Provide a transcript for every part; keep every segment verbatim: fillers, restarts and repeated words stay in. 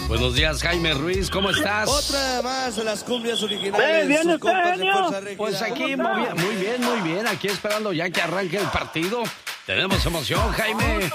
Buenos días, Jaime Ruiz, ¿cómo estás? Otra más de las cumbias originales. Bien, bien, pues aquí muy bien, muy bien, muy bien, aquí esperando ya que arranque el partido. Tenemos emoción, Jaime.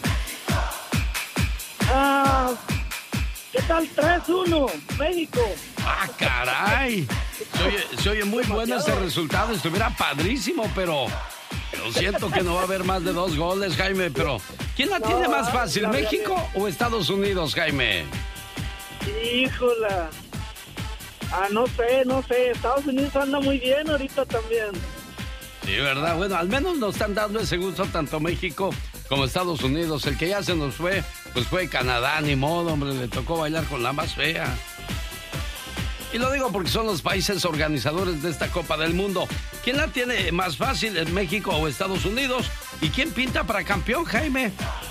Ah, ¿qué tal? tres uno, México. ¡Ah, caray! Se oye, se oye muy bueno ese resultado, estuviera padrísimo, pero... Lo siento que no va a haber más de dos goles, Jaime, pero... ¿Quién la tiene más fácil, México o Estados Unidos, Jaime? Híjola. Ah, no sé, no sé. Estados Unidos anda muy bien ahorita también. Sí, ¿verdad? Bueno, al menos nos están dando ese gusto tanto México como Estados Unidos. El que ya se nos fue, pues fue Canadá, ni modo, hombre, le tocó bailar con la más fea. Y lo digo porque son los países organizadores de esta Copa del Mundo. ¿Quién la tiene más fácil, en México o Estados Unidos? ¿Y quién pinta para campeón, Jaime?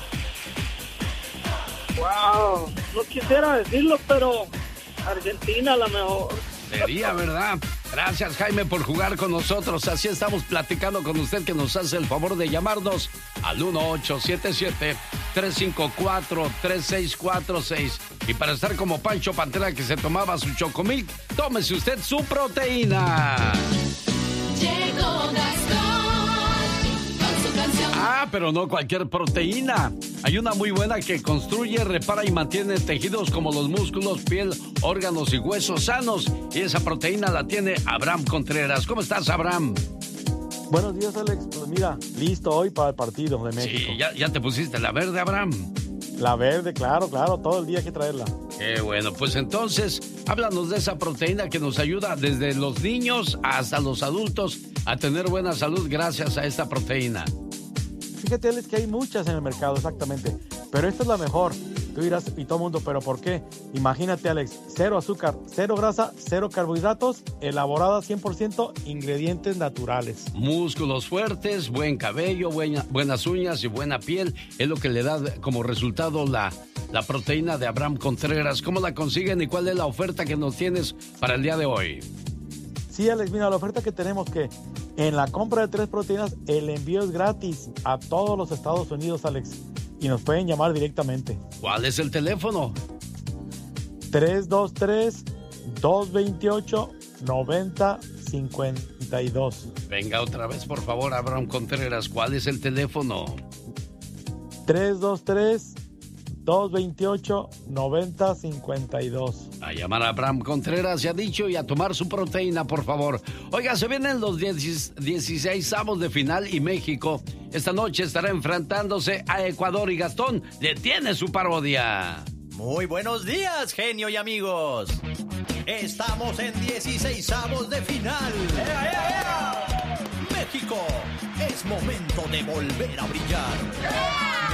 Wow, no quisiera decirlo, pero Argentina a lo mejor. Sería, ¿verdad? Gracias, Jaime, por jugar con nosotros. Así estamos platicando con usted, que nos hace el favor de llamarnos al uno ocho siete siete, tres cinco cuatro, tres seis cuatro seis. Y para estar como Pancho Pantera, que se tomaba su Chocomilk, tómese usted su proteína. Llegó Gastón con su canción. Ah, pero no cualquier proteína. Hay una muy buena que construye, repara y mantiene tejidos como los músculos, piel, órganos y huesos sanos. Y esa proteína la tiene Abraham Contreras. ¿Cómo estás, Abraham? Buenos días, Alex. Pues mira, listo hoy para el partido de México. Sí, ya, ya te pusiste la verde, Abraham. La verde, claro, claro, todo el día hay que traerla. Qué bueno, pues entonces, háblanos de esa proteína que nos ayuda desde los niños hasta los adultos a tener buena salud gracias a esta proteína. Fíjate, Alex, que hay muchas en el mercado, exactamente, pero esta es la mejor. Tú dirás, y todo el mundo, ¿pero por qué? Imagínate, Alex, cero azúcar, cero grasa, cero carbohidratos, elaborada cien por ciento, ingredientes naturales. Músculos fuertes, buen cabello, buena, buenas uñas y buena piel es lo que le da como resultado la, la proteína de Abraham Contreras. ¿Cómo la consiguen y cuál es la oferta que nos tienes para el día de hoy? Sí, Alex, mira, la oferta que tenemos que en la compra de tres proteínas, el envío es gratis a todos los Estados Unidos, Alex. Y nos pueden llamar directamente. ¿Cuál es el teléfono? tres dos tres, dos dos ocho, nueve cero cinco dos. Venga otra vez, por favor, Abraham Contreras. ¿Cuál es el teléfono? tres dos tres, dos dos ocho, nueve cero cinco dos. A llamar a Abraham Contreras, ya dicho, y a tomar su proteína, por favor. Oiga, se vienen los dieciséis avos de final y México esta noche estará enfrentándose a Ecuador y Gastón le tiene su parodia. Muy buenos días, genio y amigos. Estamos en dieciséis avos de final. ¡Ea, ea, ea! México, es momento de volver a brillar. ¡Ea!